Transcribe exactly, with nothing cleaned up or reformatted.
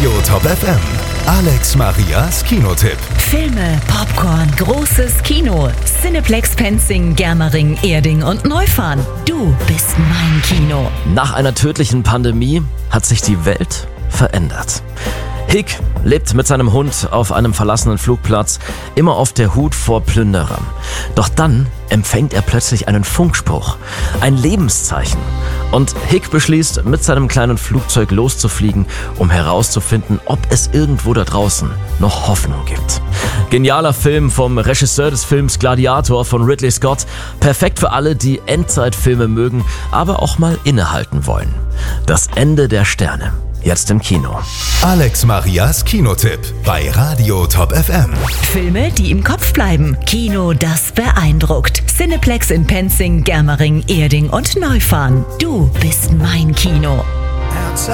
Radio Top F M. Alex Marias Kinotipp. Filme, Popcorn, großes Kino. Cineplex Penzing, Germering, Erding und Neufahren. Du bist mein Kino. Nach einer tödlichen Pandemie hat sich die Welt verändert. Hick lebt mit seinem Hund auf einem verlassenen Flugplatz, immer auf der Hut vor Plünderern. Doch dann empfängt er plötzlich einen Funkspruch, ein Lebenszeichen. Und Hick beschließt, mit seinem kleinen Flugzeug loszufliegen, um herauszufinden, ob es irgendwo da draußen noch Hoffnung gibt. Genialer Film vom Regisseur des Films Gladiator von Ridley Scott. Perfekt für alle, die Endzeitfilme mögen, aber auch mal innehalten wollen. Das Ende der Sterne. Jetzt im Kino. Alex Marias Kinotipp bei Radio Top F M. Filme, die im Kopf bleiben. Kino, das beeindruckt. Cineplex in Penzing, Germering, Erding und Neufahren. Du bist mein Kino.